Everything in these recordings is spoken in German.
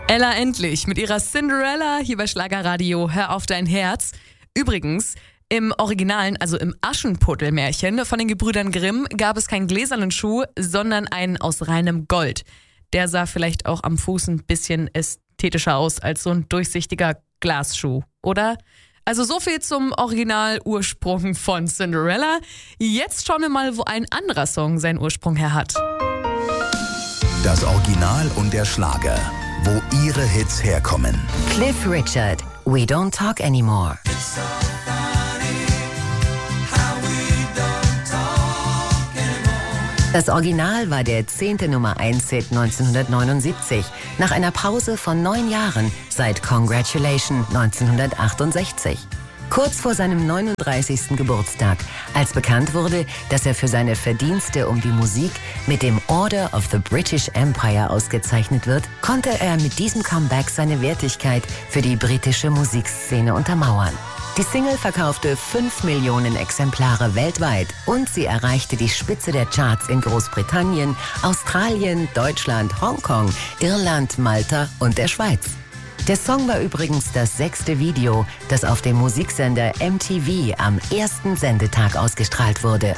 Ella Endlich mit ihrer Cinderella hier bei Schlagerradio. Hör auf dein Herz. Übrigens, im Originalen, also im Aschenputtel-Märchen von den Gebrüdern Grimm, gab es keinen gläsernen Schuh, sondern einen aus reinem Gold. Der sah vielleicht auch am Fuß ein bisschen ästhetischer aus als so ein durchsichtiger Glasschuh, oder? Also so viel zum Original-Ursprung von Cinderella. Jetzt schauen wir mal, wo ein anderer Song seinen Ursprung her hat. Das Original und der Schlager. Wo ihre Hits herkommen. Cliff Richard, We Don't Talk Anymore. Das Original war der 10. Nummer 1-Hit 1979, nach einer Pause von 9 Jahren seit Congratulations 1968. Kurz vor seinem 39. Geburtstag, als bekannt wurde, dass er für seine Verdienste um die Musik mit dem Order of the British Empire ausgezeichnet wird, konnte er mit diesem Comeback seine Wertigkeit für die britische Musikszene untermauern. Die Single verkaufte 5 Millionen Exemplare weltweit und sie erreichte die Spitze der Charts in Großbritannien, Australien, Deutschland, Hongkong, Irland, Malta und der Schweiz. Der Song war übrigens das 6. Video, das auf dem Musiksender MTV am ersten Sendetag ausgestrahlt wurde.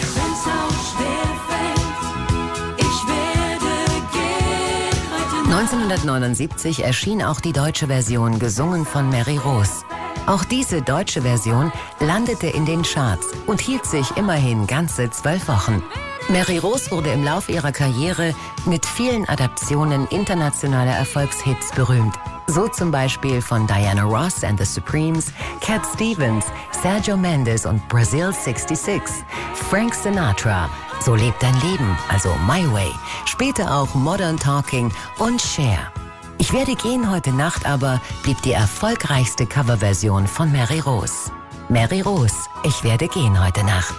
1979 erschien auch die deutsche Version, gesungen von Mary Rose. Auch diese deutsche Version landete in den Charts und hielt sich immerhin ganze 12 Wochen. Mary Rose wurde im Lauf ihrer Karriere mit vielen Adaptionen internationaler Erfolgshits berühmt. So zum Beispiel von Diana Ross and the Supremes, Cat Stevens, Sergio Mendes und Brazil 66, Frank Sinatra, So lebt dein Leben, also My Way, später auch Modern Talking und Cher. Ich werde gehen heute Nacht aber blieb die erfolgreichste Coverversion von Mary Rose. Mary Rose, Ich werde gehen heute Nacht.